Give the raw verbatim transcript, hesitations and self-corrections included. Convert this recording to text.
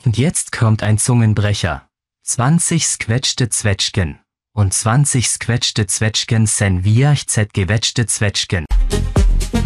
Und jetzt kommt ein Zungenbrecher. zwanzig squetschte Zwetschgen. Und zwanzig squetschte Zwetschgen sen viach zet gewetschte Zwetschgen.